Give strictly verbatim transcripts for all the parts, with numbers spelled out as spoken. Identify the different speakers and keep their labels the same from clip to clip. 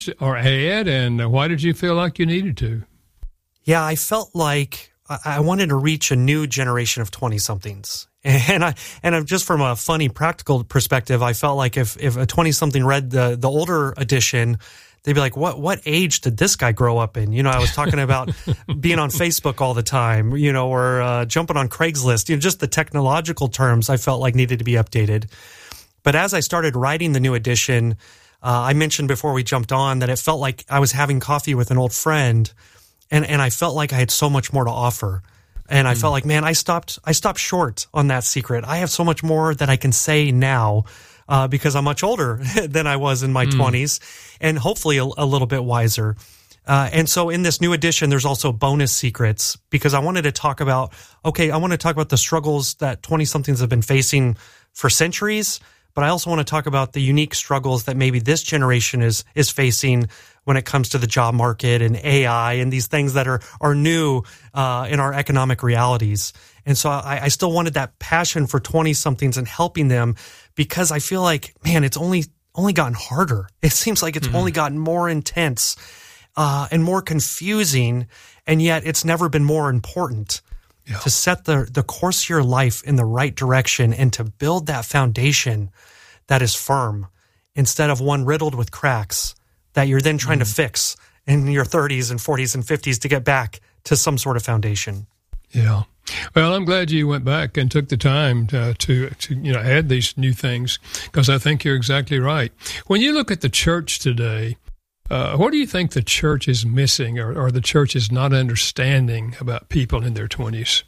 Speaker 1: or add, and why did you feel like you needed to?
Speaker 2: Yeah, I felt like I wanted to reach a new generation of twenty-somethings. And I and just from a funny practical perspective, I felt like if, if a twenty-something read the, the older edition, they'd be like, what what age did this guy grow up in? You know, I was talking about being on Facebook all the time, you know, or uh, jumping on Craigslist. You know, just the technological terms I felt like needed to be updated. But as I started writing the new edition, uh, I mentioned before we jumped on that it felt like I was having coffee with an old friend, and, and I felt like I had so much more to offer. And I mm. felt like, man, I stopped I stopped short on that secret. I have so much more that I can say now uh, because I'm much older than I was in my mm. twenties, and hopefully a, a little bit wiser. Uh, and so in this new edition, there's also bonus secrets because I wanted to talk about, okay, I want to talk about the struggles that twenty-somethings have been facing for centuries, but I also want to talk about the unique struggles that maybe this generation is is facing when it comes to the job market and A I and these things that are are new uh, in our economic realities. And so I, I still wanted that passion for twenty-somethings and helping them because I feel like, man, it's only only gotten harder. It seems like it's mm-hmm. only gotten more intense uh, and more confusing, and yet it's never been more important. Yeah. To set the, the course of your life in the right direction and to build that foundation that is firm instead of one riddled with cracks that you're then trying mm. to fix in your thirties and forties and fifties to get back to some sort of foundation.
Speaker 1: Yeah. Well, I'm glad you went back and took the time to, to, to you know, add these new things because I think you're exactly right. When you look at the church today, Uh, what do you think the church is missing or, or the church is not understanding about people in their twenties?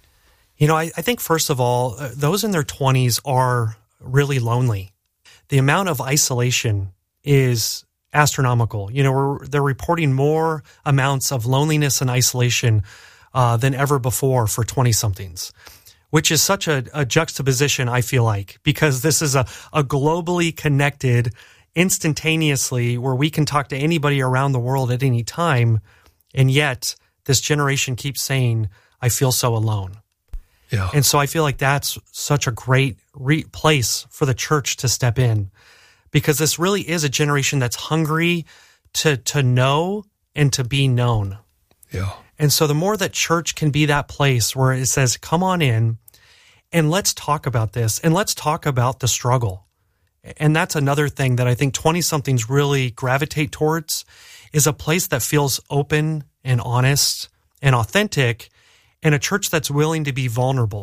Speaker 2: You know, I, I think, first of all, uh, those in their twenties are really lonely. The amount of isolation is astronomical. You know, we're, they're reporting more amounts of loneliness and isolation uh, than ever before for twenty-somethings, which is such a, a juxtaposition, I feel like, because this is a, a globally connected instantaneously where we can talk to anybody around the world at any time, and yet this generation keeps saying, I feel so alone.
Speaker 1: Yeah.
Speaker 2: And so I feel like that's such a great re- place for the church to step in, because this really is a generation that's hungry to to know and to be known.
Speaker 1: Yeah.
Speaker 2: And so the more that church can be that place where it says, come on in and let's talk about this and let's talk about the struggle. And that's another thing that I think twenty-somethings really gravitate towards is a place that feels open and honest and authentic, and a church that's willing to be vulnerable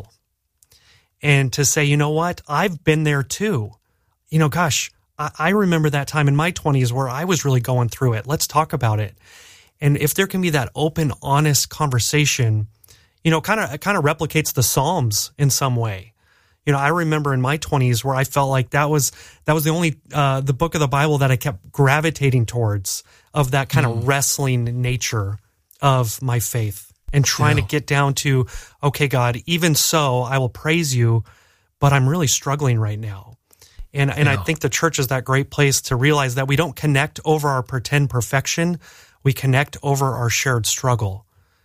Speaker 2: and to say, you know what, I've been there too. You know, gosh, I, I remember that time in my twenties where I was really going through it. Let's talk about it. And if there can be that open, honest conversation, you know, kind of it kind of replicates the Psalms in some way. You know, I remember in my twenties where I felt like that was that was the only uh, the book of the Bible that I kept gravitating towards, of that kind mm. of wrestling nature of my faith and trying yeah. to get down to, okay, God, even so, I will praise you, but I'm really struggling right now. And and yeah. I think the church is that great place to realize that we don't connect over our pretend perfection, we connect over our shared struggle.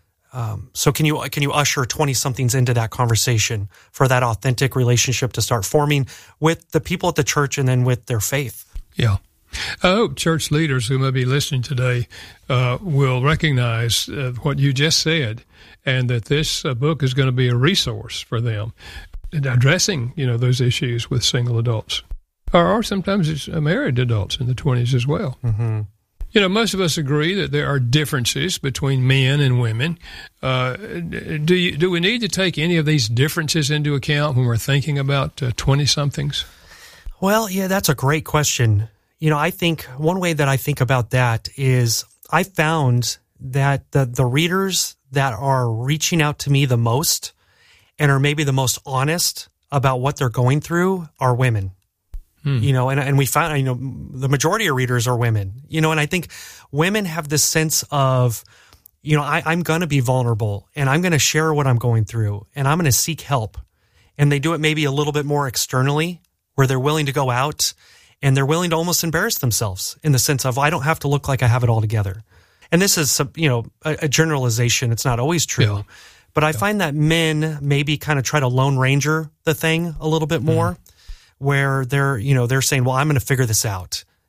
Speaker 2: Um, so can you can you usher twenty-somethings into that conversation for that authentic relationship to start forming with the people at the church and then with their faith?
Speaker 1: Yeah. I hope church leaders who may be listening today uh, will recognize uh, what you just said, and that this uh, book is going to be a resource for them addressing, you know, those issues with single adults, or, or sometimes it's married adults in the twenties as well.
Speaker 2: Mm-hmm.
Speaker 1: You know, most of us agree that there are differences between men and women. Uh, do you, do we need to take any of these differences into account when we're thinking about uh, twenty-somethings?
Speaker 2: Well, yeah, that's a great question. You know, I think one way that I think about that is I found that the, the readers that are reaching out to me the most and are maybe the most honest about what they're going through are women. Hmm. You know, and and we found, you know, the majority of readers are women, you know, and I think women have this sense of, you know, I, I'm going to be vulnerable and I'm going to share what I'm going through and I'm going to seek help. And they do it maybe a little bit more externally, where they're willing to go out and they're willing to almost embarrass themselves in the sense of, I don't have to look like I have it all together. And this is, you know, a, a generalization. It's not always true. Yeah. But I yeah. find that men maybe kind of try to Lone Ranger the thing a little bit more. Mm. Where they're, you know, they're saying, well, I'm going to figure this out.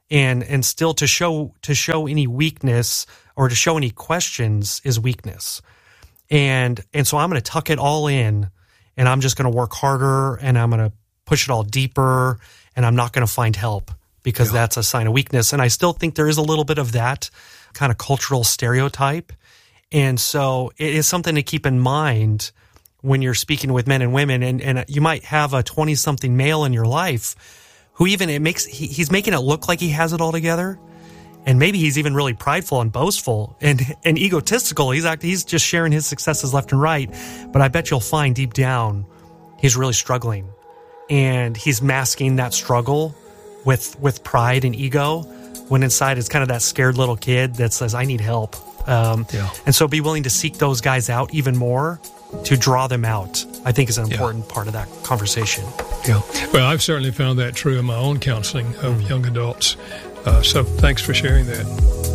Speaker 2: And and still to show to show any weakness or to show any questions is weakness. And and so I'm going to tuck it all in, and I'm just going to work harder, and I'm going to push it all deeper, and I'm not going to find help because yeah. that's a sign of weakness. And I still think there is a little bit of that kind of cultural stereotype. And so it is something to keep in mind when you're speaking with men and women. And, and you might have a twenty-something male in your life who even it makes he, he's making it look like he has it all together. And maybe he's even really prideful and boastful and, and egotistical. He's act, he's just sharing his successes left and right. But I bet you'll find deep down he's really struggling. And he's masking that struggle with with pride and ego, when inside it's kind of that scared little kid that says, I need help. Um, yeah. And so be willing to seek those guys out even more to draw them out, I think is an important yeah. part of that conversation.
Speaker 1: Yeah. Well, I've certainly found that true in my own counseling of mm-hmm. young adults. Uh, so thanks for sharing that.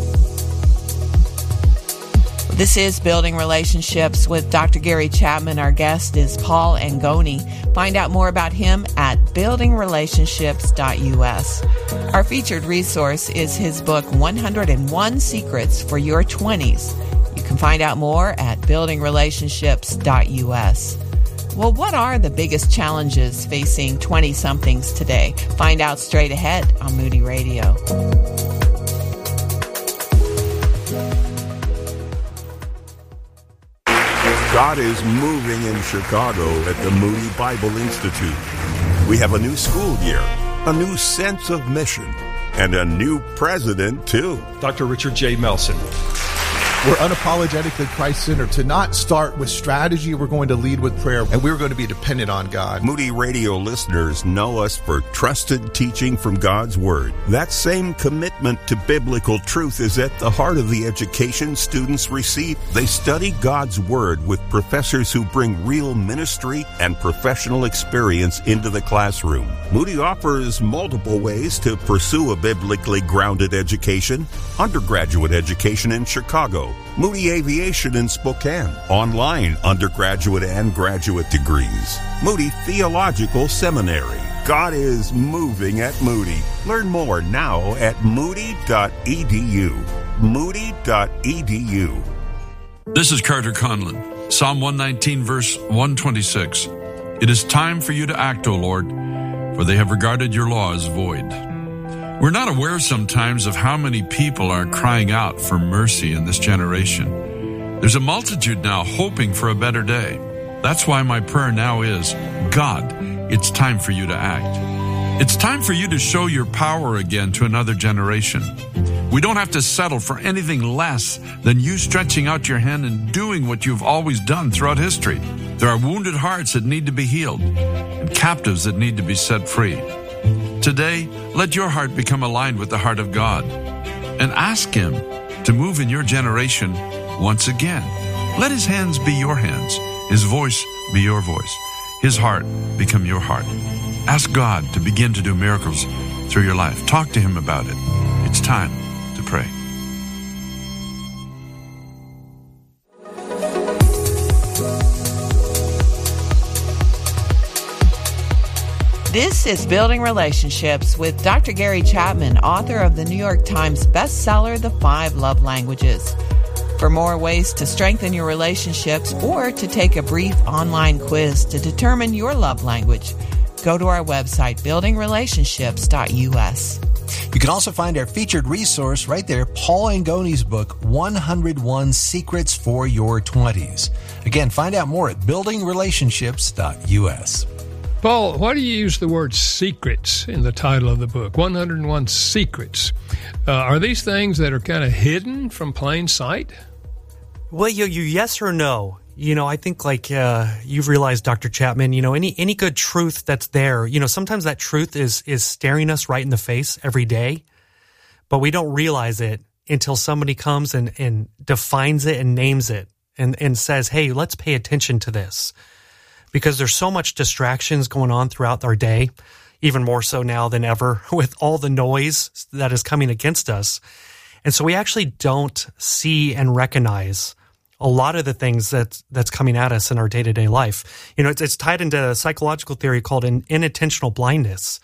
Speaker 3: This is Building Relationships with Doctor Gary Chapman. Our guest is Paul Angoni. Find out more about him at building relationships dot u s. Our featured resource is his book, one hundred one Secrets for Your twenties. You can find out more at building relationships dot u s. Well, what are the biggest challenges facing twenty-somethings today? Find out straight ahead on Moody Radio.
Speaker 4: God is moving in Chicago at the Moody Bible Institute. We have a new school year, a new sense of mission, and a new president, too.
Speaker 5: Doctor Richard J. Melson.
Speaker 6: We're unapologetically Christ-centered. To not start with strategy, we're going to lead with prayer, and we're going to be dependent on God.
Speaker 4: Moody Radio listeners know us for trusted teaching from God's Word. That same commitment to biblical truth is at the heart of the education students receive. They study God's Word with professors who bring real ministry and professional experience into the classroom. Moody offers multiple ways to pursue a biblically grounded education. Undergraduate education in Chicago, Moody Aviation in Spokane, online undergraduate and graduate degrees, Moody Theological Seminary. God is moving at Moody. Learn more now at moody dot e d u. moody dot e d u.
Speaker 7: This is Carter Conlon. Psalm one nineteen, verse one twenty-six. It is time for you to act, O Lord, for they have regarded your law as void. We're not aware sometimes of how many people are crying out for mercy in this generation. There's a multitude now hoping for a better day. That's why my prayer now is, God, it's time for you to act. It's time for you to show your power again to another generation. We don't have to settle for anything less than you stretching out your hand and doing what you've always done throughout history. There are wounded hearts that need to be healed and captives that need to be set free. Today, let your heart become aligned with the heart of God and ask Him to move in your generation once again. Let His hands be your hands, His voice be your voice, His heart become your heart. Ask God to begin to do miracles through your life. Talk to Him about it. It's time to pray.
Speaker 3: This is Building Relationships with Doctor Gary Chapman, author of the New York Times bestseller, The Five Love Languages. For more ways to strengthen your relationships or to take a brief online quiz to determine your love language, go to our website, building relationships dot u s.
Speaker 8: You can also find our featured resource right there, Paul Angoni's book, one hundred one Secrets for Your twenties. Again, find out more at building relationships dot u s.
Speaker 1: Paul, why do you use the word secrets in the title of the book, one hundred one Secrets? Uh, are these things that are kind of hidden from plain sight?
Speaker 2: Well, you, you yes or no? You know, I think like uh, you've realized, Doctor Chapman, you know, any any good truth that's there, you know, sometimes that truth is is staring us right in the face every day, but we don't realize it until somebody comes and, and defines it and names it and, and says, hey, let's pay attention to this. Because there's so much distractions going on throughout our day, even more so now than ever with all the noise that is coming against us. And so we actually don't see and recognize a lot of the things that that's coming at us in our day-to-day life. You know, it's, it's tied into a psychological theory called an inattentional blindness,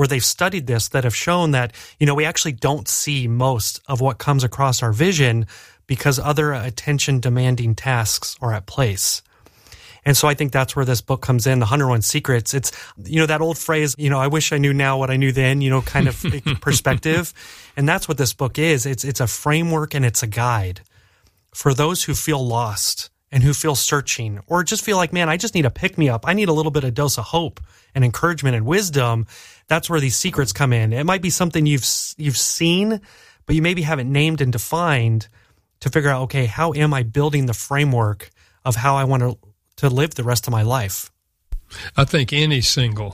Speaker 2: where they've studied this that have shown that, you know, we actually don't see most of what comes across our vision because other attention-demanding tasks are at place. And so I think that's where this book comes in, The one hundred one Secrets. It's, you know, that old phrase, you know, I wish I knew now what I knew then, you know, kind of perspective. And that's what this book is. It's it's a framework and it's a guide for those who feel lost and who feel searching or just feel like, man, I just need a pick-me-up. I need a little bit of dose of hope and encouragement and wisdom. That's where these secrets come in. It might be something you've you've seen, but you maybe haven't named and defined to figure out, okay, how am I building the framework of how I want to to live the rest of my life?
Speaker 1: I think any single,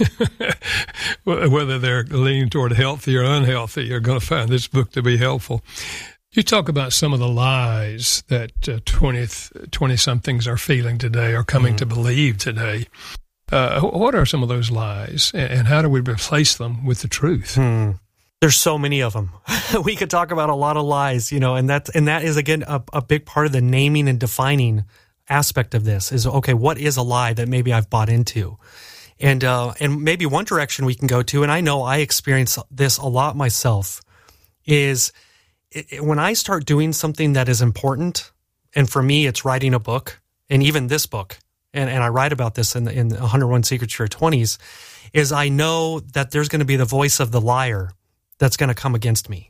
Speaker 1: whether they're leaning toward healthy or unhealthy, are going to find this book to be helpful. You talk about some of the lies that uh, twenty, twenty-somethings are feeling today or coming mm-hmm. to believe today. Uh, what are some of those lies, and how do we replace them with the truth?
Speaker 2: Hmm. There's so many of them. We could talk about a lot of lies, you know, and that, and that is, again, a, a big part of the naming and defining aspect of this is, okay, what is a lie that maybe I've bought into? And uh, and maybe one direction we can go to, and I know I experience this a lot myself, is it, it, when I start doing something that is important, and for me it's writing a book, and even this book, and, and I write about this in the, in the one hundred one Secrets for Your twenties, is I know that there's going to be the voice of the liar that's going to come against me.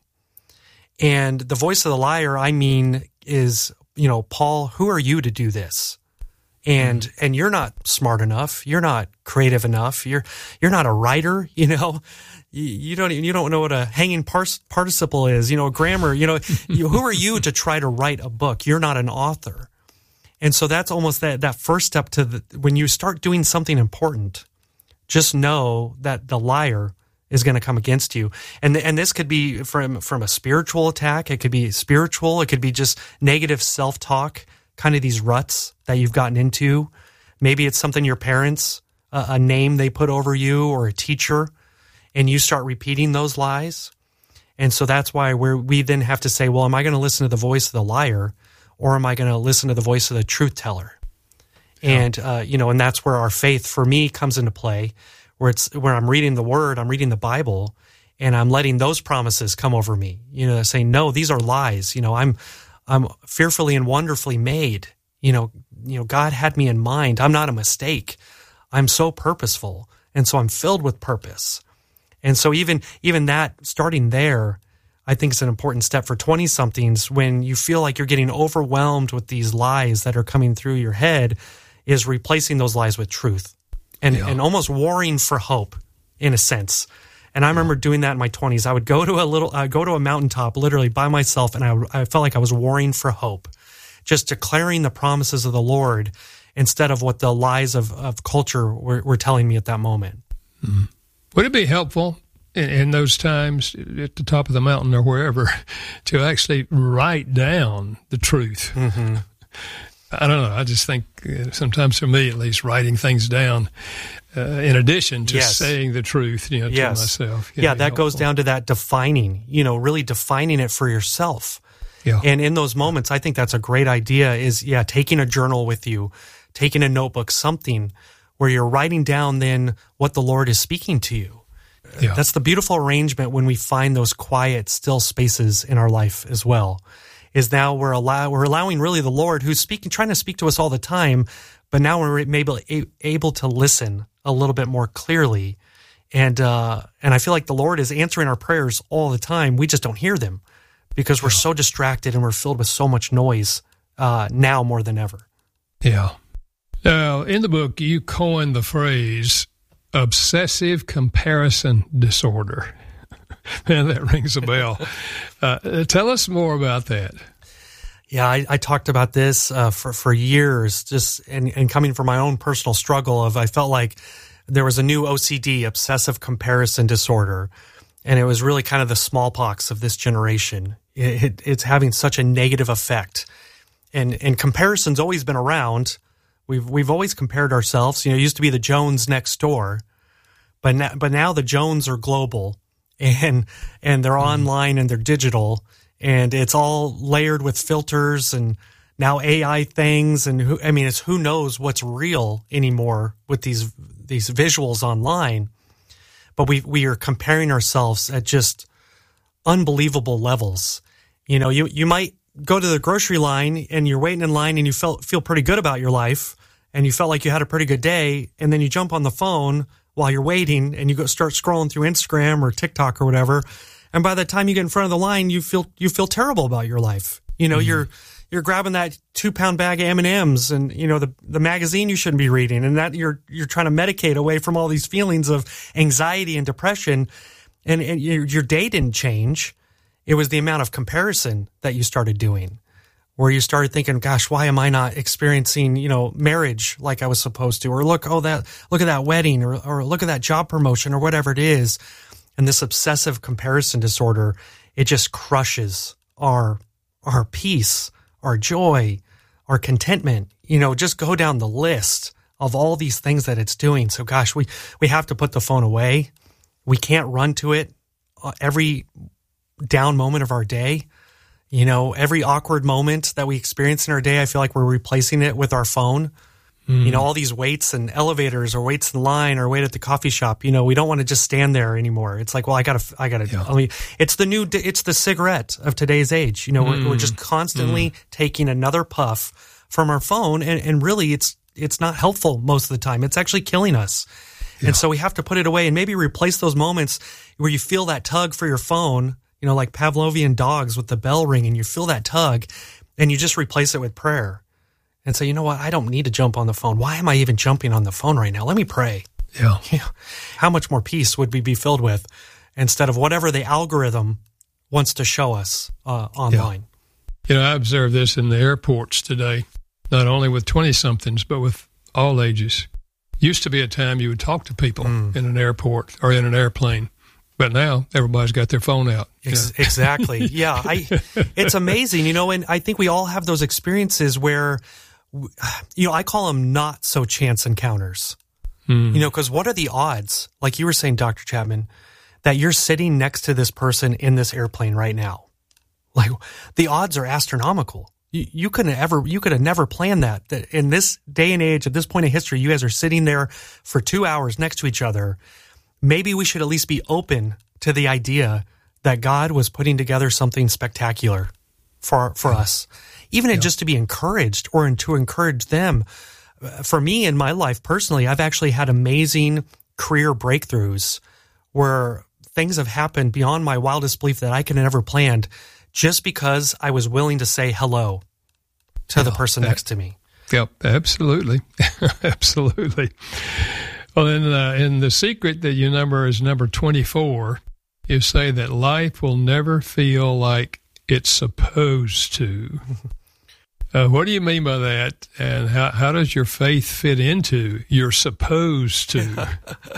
Speaker 2: And the voice of the liar, I mean, is, you know, Paul, who are you to do this? And mm. and you're not smart enough. You're not creative enough. You're you're not a writer. You know, you, you don't you don't know what a hanging pars- participle is. You know, grammar. You know, you, who are you to try to write a book? You're not an author. And so that's almost that that first step to the, when you start doing something important. Just know that the liar is going to come against you. And and this could be from from a spiritual attack. It could be spiritual. It could be just negative self-talk, kind of these ruts that you've gotten into. Maybe it's something your parents, uh, a name they put over you or a teacher, and you start repeating those lies. And so that's why we're, we then have to say, well, am I going to listen to the voice of the liar, or am I going to listen to the voice of the truth teller? Yeah. And, uh, you know, and that's where our faith for me comes into play. Where it's where I'm reading the Word, I'm reading the Bible, and I'm letting those promises come over me. You know, saying, no, these are lies. You know, I'm I'm fearfully and wonderfully made. You know, you know, God had me in mind. I'm not a mistake. I'm so purposeful, and so I'm filled with purpose. And so even even that, starting there, I think is an important step for twenty-somethings when you feel like you're getting overwhelmed with these lies that are coming through your head, is replacing those lies with truth. And, yeah. and almost warring for hope, in a sense. And I remember doing that in my twenties. I would go to a little, uh, go to a mountaintop, literally by myself, and I, I felt like I was warring for hope, just declaring the promises of the Lord instead of what the lies of, of culture were, were telling me at that moment.
Speaker 1: Mm-hmm. Would it be helpful in, in those times at the top of the mountain or wherever to actually write down the truth?
Speaker 2: Mm-hmm.
Speaker 1: I don't know. I just think uh, sometimes, for me at least, writing things down, uh, in addition to
Speaker 2: yes.
Speaker 1: saying the truth, you know,
Speaker 2: yes.
Speaker 1: to myself.
Speaker 2: Yeah, that
Speaker 1: helpful.
Speaker 2: goes down to that defining, you know, really defining it for yourself.
Speaker 1: Yeah.
Speaker 2: And in those moments, I think that's a great idea is, yeah, taking a journal with you, taking a notebook, something where you're writing down then what the Lord is speaking to you.
Speaker 1: Yeah.
Speaker 2: That's the beautiful arrangement when we find those quiet, still spaces in our life as well. Is now we're allow we're allowing really the Lord, who's speaking, trying to speak to us all the time, but now we're maybe able to listen a little bit more clearly, and uh, and I feel like the Lord is answering our prayers all the time. We just don't hear them because we're yeah. so distracted and we're filled with so much noise uh, now more than ever.
Speaker 1: Yeah. Now, in the book, you coined the phrase obsessive comparison disorder. Man, that rings a bell. Uh, tell us more about that.
Speaker 2: Yeah, I, I talked about this uh, for for years, just and, and coming from my own personal struggle of I felt like there was a new O C D, obsessive comparison disorder, and it was really kind of the smallpox of this generation. It, it, it's having such a negative effect, and and comparison's always been around. We've we've always compared ourselves. You know, it used to be the Jones next door, but now, but now the Jones are global. And and they're online and they're digital, and it's all layered with filters and now A I things, and who, I mean, it's who knows what's real anymore with these these visuals online. but we we are comparing ourselves at just unbelievable levels. You know, you you might go to the grocery line and you're waiting in line and you felt feel pretty good about your life and you felt like you had a pretty good day, and then you jump on the phone while you're waiting and you go start scrolling through Instagram or TikTok or whatever, and by the time you get in front of the line, you feel you feel terrible about your life. You know, mm-hmm. you're you're grabbing that two pound bag of M and M's and you know the the magazine you shouldn't be reading, and that you're you're trying to medicate away from all these feelings of anxiety and depression, and, and your, your day didn't change. It was the amount of comparison that you started doing, where you started thinking, gosh, why am I not experiencing, you know, marriage like I was supposed to? Or look, oh, that, look at that wedding, or, or look at that job promotion, or whatever it is. And this obsessive comparison disorder, it just crushes our, our peace, our joy, our contentment. You know, just go down the list of all these things that it's doing. So gosh, we, we have to put the phone away. We can't run to it every down moment of our day. You know, every awkward moment that we experience in our day, I feel like we're replacing it with our phone. Mm. You know, all these waits and elevators or waits in line or wait at the coffee shop. You know, we don't want to just stand there anymore. It's like, well, I gotta, I gotta, yeah. I mean, it's the new, it's the cigarette of today's age. You know, mm. we're, we're just constantly mm. taking another puff from our phone, and, and really it's, it's not helpful most of the time. It's actually killing us. Yeah. And so we have to put it away and maybe replace those moments where you feel that tug for your phone, you know, like Pavlovian dogs with the bell ring, and you feel that tug and you just replace it with prayer and say, you know what? I don't need to jump on the phone. Why am I even jumping on the phone right now? Let me pray.
Speaker 1: Yeah.
Speaker 2: You know, how much more peace would we be filled with instead of whatever the algorithm wants to show us uh, online?
Speaker 1: Yeah. You know, I observed this in the airports today, not only with twenty-somethings, but with all ages. Used to be a time you would talk to people mm. in an airport or in an airplane. But now everybody's got their phone out.
Speaker 2: Ex- exactly. Yeah. I, it's amazing, you know, and I think we all have those experiences where, you know, I call them not so chance encounters, mm. you know, because what are the odds, like you were saying, Doctor Chapman, that you're sitting next to this person in this airplane right now? Like the odds are astronomical. You, you couldn't ever, you could have never planned that, that in this day and age, at this point in history, you guys are sitting there for two hours next to each other. Maybe we should at least be open to the idea that God was putting together something spectacular for for yeah. us, even yeah. just to be encouraged or in, to encourage them. For me in my life personally, I've actually had amazing career breakthroughs where things have happened beyond my wildest belief that I could have never planned, just because I was willing to say hello to yeah, the person that, next to me.
Speaker 1: Yep, absolutely, absolutely. Well, in, uh, in The Secret that you number is number twenty-four, you say that life will never feel like it's supposed to. Uh, what do you mean by that? And how, how does your faith fit into you're supposed to?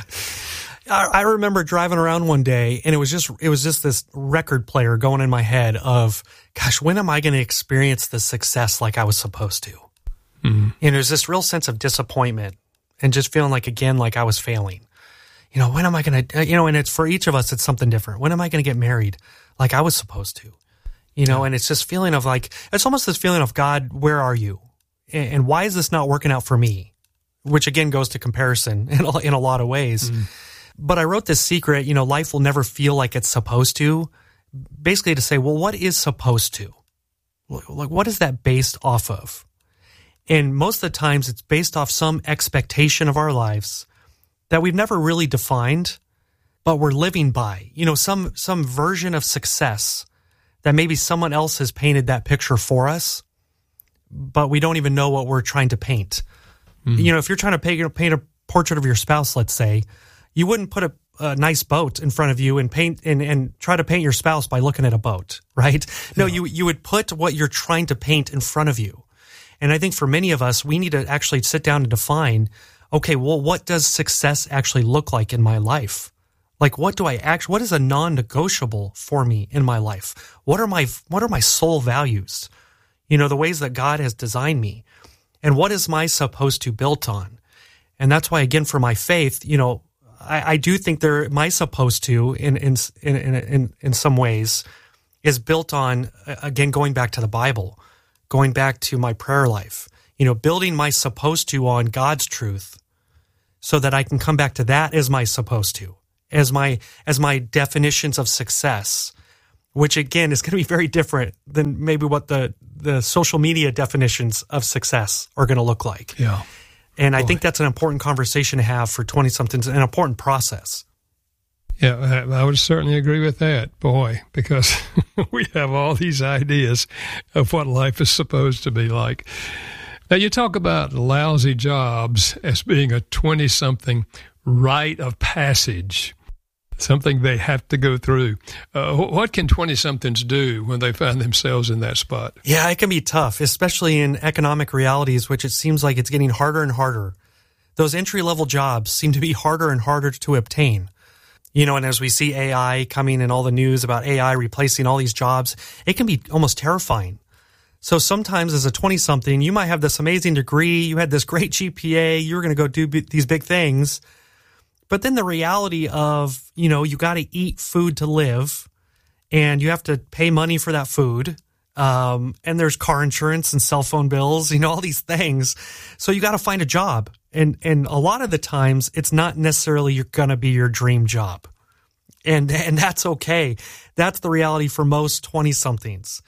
Speaker 2: I remember driving around one day, and it was just it was just this record player going in my head of, gosh, when am I going to experience the success like I was supposed to? Mm-hmm. And there's this real sense of disappointment. And just feeling like, again, like I was failing. You know, when am I going to, you know, and it's for each of us, it's something different. When am I going to get married like I was supposed to? You know, yeah. and it's this feeling of like, it's almost this feeling of, God, where are you? And, and why is this not working out for me? Which again goes to comparison in a, in a lot of ways. Mm. But I wrote this secret, you know, life will never feel like it's supposed to, basically to say, well, what is supposed to? Like, what is that based off of? And most of the times it's based off some expectation of our lives that we've never really defined, but we're living by. You know, some some version of success that maybe someone else has painted that picture for us, but we don't even know what we're trying to paint. Mm-hmm. You know, if you're trying to paint, paint a portrait of your spouse, let's say, you wouldn't put a, a nice boat in front of you and paint and, and try to paint your spouse by looking at a boat, right? No, yeah. you you would put what you're trying to paint in front of you. And I think for many of us, we need to actually sit down and define, okay, well, what does success actually look like in my life? Like, what do I actually, what is a non-negotiable for me in my life? What are my, what are my soul values? You know, the ways that God has designed me. And what is my supposed to built on? And that's why, again, for my faith, you know, I, I do think there, my supposed to, in, in, in, in, in some ways, is built on, again, going back to the Bible. Going back to my prayer life, you know, building my supposed to on God's truth so that I can come back to that as my supposed to. as my as my definitions of success, which again is going to be very different than maybe what the the social media definitions of success are going to look like.
Speaker 1: Yeah.
Speaker 2: And
Speaker 1: Boy.
Speaker 2: I think that's an important conversation to have for twenty-somethings, an important process.
Speaker 1: Yeah, I would certainly agree with that, boy, because we have all these ideas of what life is supposed to be like. Now, you talk about lousy jobs as being a twenty-something rite of passage, something they have to go through. Uh, what can twenty-somethings do when they find themselves in that spot?
Speaker 2: Yeah, it can be tough, especially in economic realities, which it seems like it's getting harder and harder. Those entry-level jobs seem to be harder and harder to obtain. You know, and as we see A I coming and all the news about A I replacing all these jobs, it can be almost terrifying. So sometimes as a twenty-something, you might have this amazing degree, you had this great G P A, you were going to go do b- these big things. But then the reality of, you know, you got to eat food to live, and you have to pay money for that food. Um, and there's car insurance and cell phone bills, you know, all these things. So you got to find a job. And, and a lot of the times it's not necessarily you're going to be your dream job. And, and that's okay. That's the reality for most twenty somethings.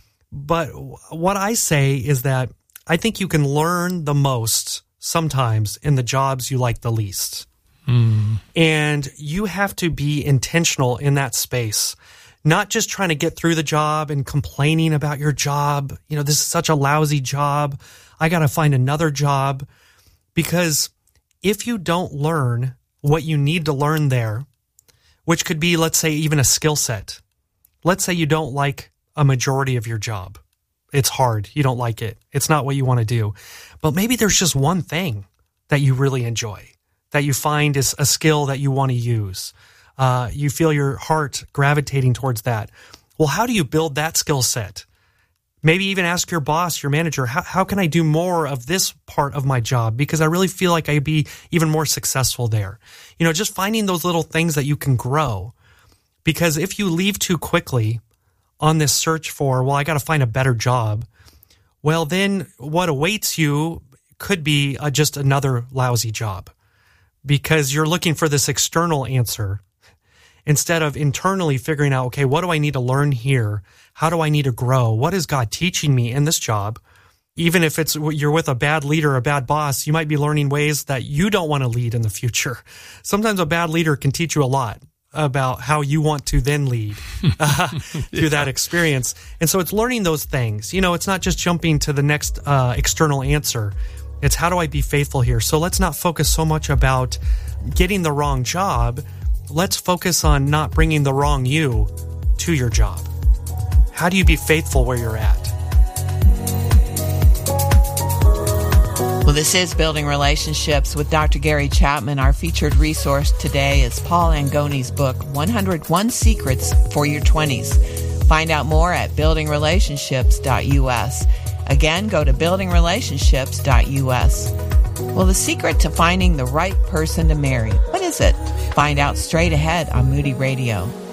Speaker 2: But what I say is that I think you can learn the most sometimes in the jobs you like the least. Mm. And you have to be intentional in that space. Not just trying to get through the job and complaining about your job. You know, this is such a lousy job. I got to find another job. Because if you don't learn what you need to learn there, which could be, let's say, even a skill set. Let's say you don't like a majority of your job. It's hard. You don't like it. It's not what you want to do. But maybe there's just one thing that you really enjoy, that you find is a skill that you want to use. Uh, you feel your heart gravitating towards that. Well, how do you build that skill set? Maybe even ask your boss, your manager, how, how can I do more of this part of my job? Because I really feel like I'd be even more successful there. You know, just finding those little things that you can grow. Because if you leave too quickly on this search for, well, I got to find a better job, well, then what awaits you could be uh, just another lousy job. Because you're looking for this external answer instead of internally figuring out, okay, what do I need to learn here? How do I need to grow? What is God teaching me in this job? Even if it's you're with a bad leader, a bad boss, you might be learning ways that you don't want to lead in the future. Sometimes a bad leader can teach you a lot about how you want to then lead uh, through yeah. that experience. And so it's learning those things. You know, it's not just jumping to the next uh, external answer. It's how do I be faithful here? So let's not focus so much about getting the wrong job. Let's focus on not bringing the wrong you to your job. How do you be faithful where you're at?
Speaker 3: Well, this is Building Relationships with Doctor Gary Chapman. Our featured resource today is Paul Angoni's book, one hundred one Secrets for Your twenties. Find out more at building relationships dot U S. Again, go to building relationships dot U S. Well, the secret to finding the right person to marry, what is it? Find out straight ahead on Moody Radio.